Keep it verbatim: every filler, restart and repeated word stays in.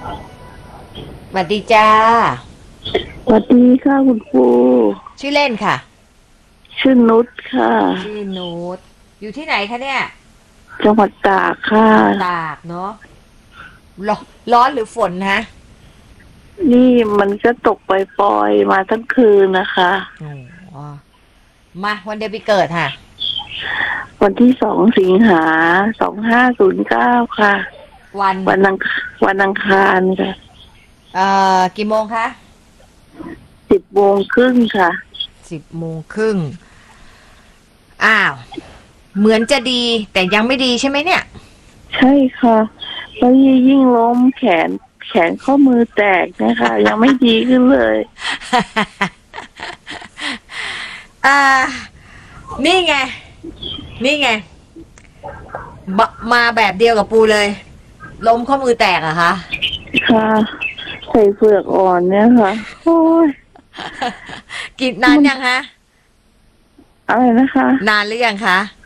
สวัสดีจ้าสวัสดีค่ะคุณปูชื่อเล่นค่ะชื่อนุชค่ะชื่อนูตอยู่ที่ไหนคะเนี่ยจังหวัดตากค่ะอยู่ตากเนาะร้อนร้อนหรือฝนฮะนี่มันก็ตกปล่อยๆมาทั้งคืนนะคะอ๋อมาวันเดือนปีเกิดค่ะวันที่สองสิงหาสองห้าศูนย์เก้าค่ะวันวันอังวันอังคารค่ะเอ่อกี่โมงคะสิบโมงครึ่งค่ะสิบโมงครึ่งอ้าวเหมือนจะดีแต่ยังไม่ดีใช่ไหมเนี่ยใช่ค่ะแล้วยิ่งล้มแขนแขนข้อมือแตกนะคะยังไม่ดีขึ้นเลยอ่านี่ไงนี่ไงมามาแบบเดียวกับปูเลยล้มข้อมือแตกอะคะค่ะใส่เฟือกอ่อนเนี่ยค่ะโอ้ยกินนานยังคะอะไรนะคะนานหรือยังคะ